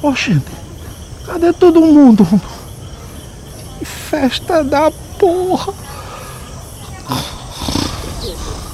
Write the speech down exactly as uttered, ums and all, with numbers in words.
Oxente, cadê todo mundo? Que festa da porra!